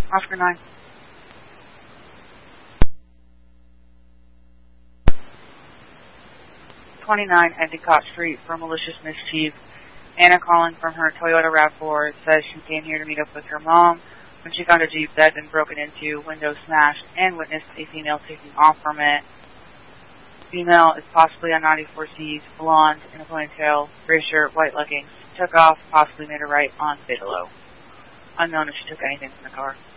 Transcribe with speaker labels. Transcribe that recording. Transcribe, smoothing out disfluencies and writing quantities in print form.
Speaker 1: Oscar 9. #29 Endicott Street for malicious mischief. Anna calling from her Toyota RAV4 says she came here to meet up with her mom when she found a Jeep that had been broken into, windows smashed, and witnessed a female taking off from it. Female is possibly on 94Cs, blonde, in a ponytail, gray shirt, white leggings. Took off, possibly made a right on Bigelow. Unknown if she took anything from the car.